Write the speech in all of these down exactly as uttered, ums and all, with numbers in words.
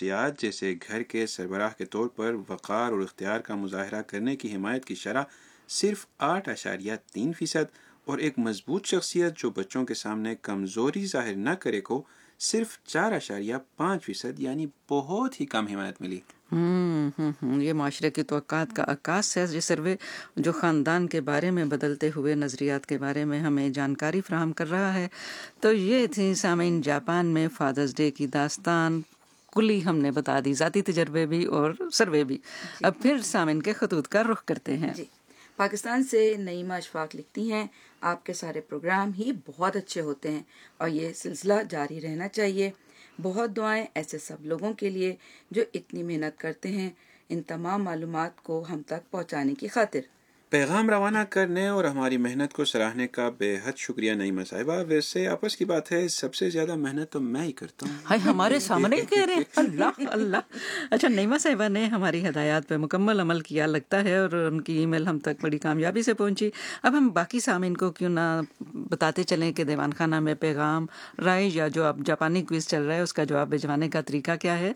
خصوصیات جیسے گھر کے سربراہ کے طور پر وقار اور اختیار کا مظاہرہ کرنے کی حمایت کی شرح صرف آٹھ اشاریہ تین فیصد اور ایک مضبوط شخصیت جو بچوں کے سامنے کمزوری ظاہر نہ کرے کو صرف چار اشاریہ پانچ فیصد یعنی بہت ہی کم حمایت ملی۔ ہوں ہوں ہوں یہ معاشرے کی توقعات کا عکاس ہے۔ یہ سروے جو خاندان کے بارے میں بدلتے ہوئے نظریات کے بارے میں ہمیں جانکاری فراہم کر رہا ہے۔ تو یہ تھی سامعین جاپان میں فادرز ڈے کی داستان، کلی ہم نے بتا دی، ذاتی تجربے بھی اور سروے بھی۔ اب پھر سامعین کے خطوط کا رخ کرتے ہیں۔ جی، پاکستان سے نعیمہ اشفاق لکھتی ہیں، آپ کے سارے پروگرام ہی بہت اچھے ہوتے ہیں اور یہ سلسلہ جاری رہنا چاہیے۔ بہت دعائیں ایسے سب لوگوں کے لیے جو اتنی محنت کرتے ہیں ان تمام معلومات کو ہم تک پہنچانے کی خاطر۔ پیغام روانہ کرنے اور ہماری محنت کو سراہنے کا بے حد شکریہ نعیمہ صاحبہ۔ ویسے آپس کی بات ہے، سب سے زیادہ محنت تو میں ہی کرتا ہوں۔ ہائی ہمارے سامنے ہی کہہ رہے ہیں، اللہ اللہ۔ اچھا، نعیمہ صاحبہ نے ہماری ہدایات پہ مکمل عمل کیا لگتا ہے اور ان کی ای میل ہم تک بڑی کامیابی سے پہنچی۔ اب ہم باقی سامعین کو کیوں نہ بتاتے چلیں کہ دیوان خانہ میں پیغام، رائے یا جو اب جاپانی کوئز چل رہا ہے اس کا جواب بھجوانے کا طریقہ کیا ہے،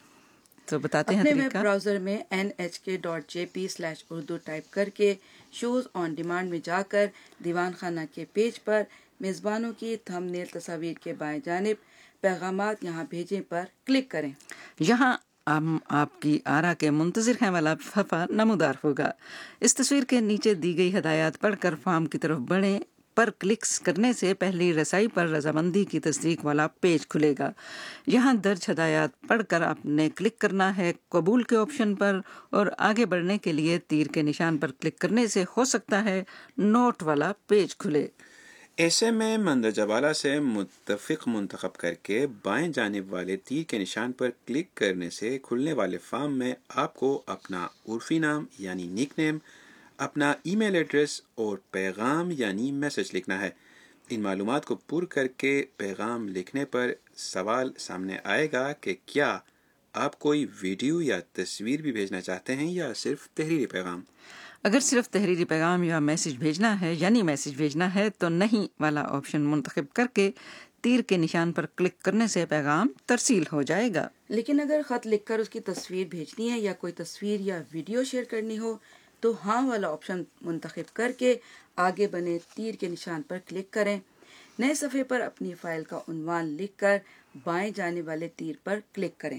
تو بتاتے ہیں اپنے طریقہ۔ ویب براؤزر میں این ایچ کے dot J P slash Urdu type کر کے شوز آن ڈیمانڈ میں جا کر دیوان خانہ کے پیج پر میزبانوں کی تھم نیل تصاویر کے بائیں جانب پیغامات یہاں بھیجیں پر کلک کریں۔ یہاں ہم آپ کی آرا کے منتظر ہیں والا صفحہ نمودار ہوگا۔ اس تصویر کے نیچے دی گئی ہدایات پڑھ کر فارم کی طرف بڑھیں پر کلکس کرنے سے پہلی رسائی پر رضامندی کی تصدیق والا پیج کھلے گا۔ یہاں درج ہدایات پڑھ کر آپ نے کلک کرنا ہے قبول کے آپشن پر، اور آگے بڑھنے کے لیے تیر کے نشان پر کلک کرنے سے ہو سکتا ہے نوٹ والا پیج کھلے۔ ایسے میں مندرجہ بالا سے متفق منتخب کر کے بائیں جانب والے تیر کے نشان پر کلک کرنے سے کھلنے والے فارم میں آپ کو اپنا عرفی نام یعنی نک نیم، اپنا ای میل ایڈریس اور پیغام یعنی میسج لکھنا ہے۔ ان معلومات کو پر کر کے پیغام لکھنے پر سوال سامنے آئے گا کہ کیا آپ کوئی ویڈیو یا تصویر بھی بھیجنا چاہتے ہیں یا صرف تحریری پیغام۔ اگر صرف تحریری پیغام یا میسج بھیجنا ہے یعنی میسج بھیجنا ہے تو نہیں والا آپشن منتخب کر کے تیر کے نشان پر کلک کرنے سے پیغام ترسیل ہو جائے گا۔ لیکن اگر خط لکھ کر اس کی تصویر بھیجنی ہے یا کوئی تصویر یا ویڈیو شیئر کرنی ہو تو ہاں والا آپشن منتخب کر کے آگے بنے تیر کے نشان پر کلک کریں۔ نئے صفحے پر اپنی فائل کا عنوان لکھ کر بائیں جانے والے تیر پر کلک کریں۔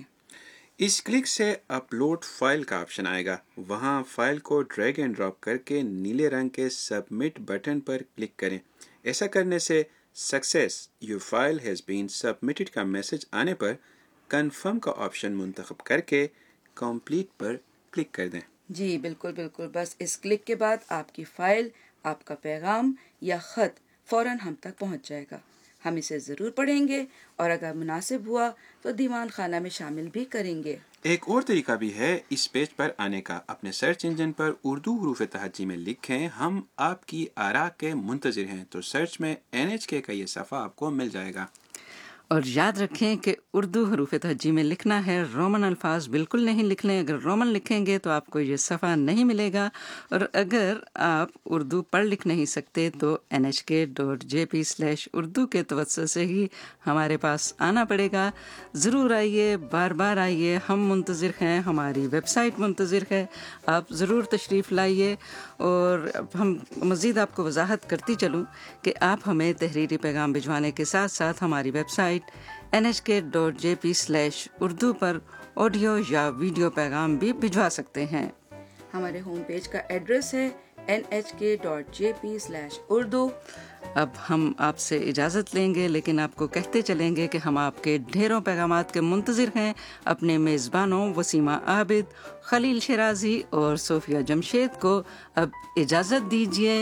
اس کلک سے اپلوڈ فائل کا آپشن آئے گا، وہاں فائل کو ڈریگ اینڈ ڈراپ کر کے نیلے رنگ کے سبمٹ بٹن پر کلک کریں۔ ایسا کرنے سے success your file has been submitted کا میسج آنے پر کنفرم کا آپشن منتخب کر کے کمپلیٹ پر کلک کر دیں۔ جی بالکل بالکل، بس اس کلک کے بعد آپ کی فائل، آپ کا پیغام یا خط فوراً ہم تک پہنچ جائے گا۔ ہم اسے ضرور پڑھیں گے اور اگر مناسب ہوا تو دیوان خانہ میں شامل بھی کریں گے۔ ایک اور طریقہ بھی ہے اس پیج پر آنے کا، اپنے سرچ انجن پر اردو حروف تہجی میں لکھیں ہم آپ کی آراء کے منتظر ہیں، تو سرچ میں این ایچ کے کا یہ صفحہ آپ کو مل جائے گا۔ اور یاد رکھیں کہ اردو حروف تہجی میں لکھنا ہے، رومن الفاظ بالکل نہیں لکھ لیں۔ اگر رومن لکھیں گے تو آپ کو یہ صفحہ نہیں ملے گا، اور اگر آپ اردو پڑھ لکھ نہیں سکتے تو این ایچ کے dot J P slash Urdu کے توسط سے ہی ہمارے پاس آنا پڑے گا۔ ضرور آئیے، بار بار آئیے، ہم منتظر ہیں، ہماری ویب سائٹ منتظر ہے، آپ ضرور تشریف لائیے۔ اور ہم مزید آپ کو وضاحت کرتی چلوں کہ آپ ہمیں تحریری پیغام بھجوانے کے ساتھ ساتھ ہماری ویب سائٹ این ایچ کے dot J P slash Urdu پر آڈیو یا ویڈیو پیغام بھی بھجوا سکتے ہیں۔ ہمارے ہوم پیج کا ایڈریس ہے این ایچ کے dot J P slash Urdu. اب ہم آپ سے اجازت لیں گے، لیکن آپ کو کہتے چلیں گے کہ ہم آپ کے ڈھیروں پیغامات کے منتظر ہیں۔ اپنے میزبانوں وسیمہ عابد، خلیل شیرازی اور صوفیہ جمشید کو اب اجازت دیجیے۔